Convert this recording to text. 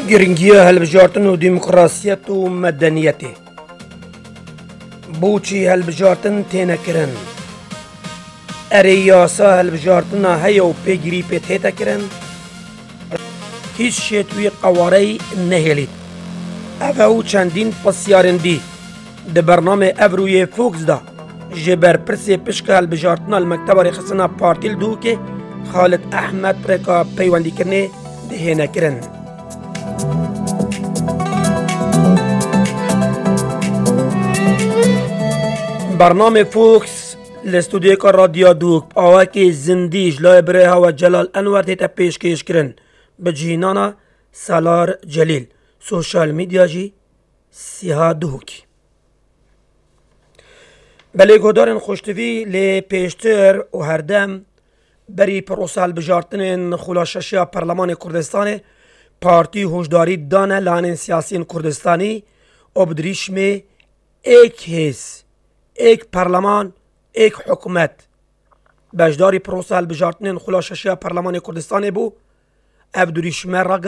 گرنگی هلبجارتن و دموکراسیت و مدنیتی بوچی هلبجارتن تینه کرن اره یاسا هلبجارتن هیا و پیگیری پیت هیتا کرن هیچ شیطوی قواره نهیلید او چندین پسیارندی ده برنامه افروی فوکس دا جبر پرسی پشک هلبجارتن المکتب رخصنا پارتیل دو که خالد احمد پرکا پیواندی کرنه ده هینه کرن برنامه فوکس لستودیو کا رادیو دوک آوا که زندیج لای بره هوا جلال انور تیتا پیشکش کرن بجینانا سالار جلیل سوشال میدیا جی سیها دوکی بله گودارن خوشتوی لی پیشتر و هردم بری پروسال بجارتن خلاششی پارلمان کردستان پارتی هوشداری دانه لانین سیاسین کردستانی ابدریش میں ایک حس ایک پارلمان ایک حکومت بجداری پروسال بجارتن خلاششی پارلمان کردستان بو ابدریش میں